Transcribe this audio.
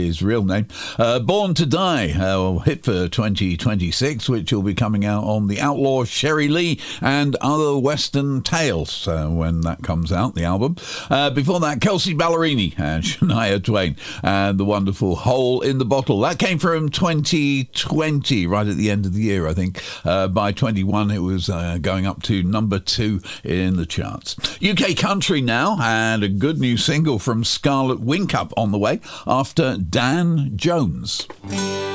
his real name. Born to Die, hit for 2026, which will be coming out on The Outlaw, Sherry Lee, and Other Western Tales when that comes out, the album. Before that, Kelsey Ballerini and Shania Twain and the wonderful Hole in the Bottle. That came from 2020, right at the end of the year, I think. By 21, it was going up to number 2 in the charts. UK country now, and a good new single from Scarlet Wingcup on the way after Dan Jones.